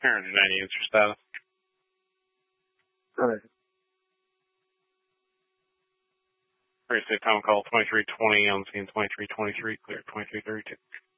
Aaron 90 answer status. All right. Great State time call 2320 on scene 2323, clear 2332.